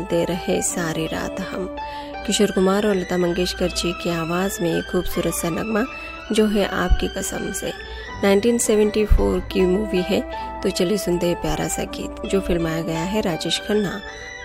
दे रहे सारी रात हम। किशोर कुमार और लता मंगेशकर जी की आवाज़ में एक खूबसूरत सा नगमा जो है आपकी कसम से 1974 की मूवी है। तो चलिए सुनते हैं प्यारा सा गीत जो फिल्माया गया है राजेश खन्ना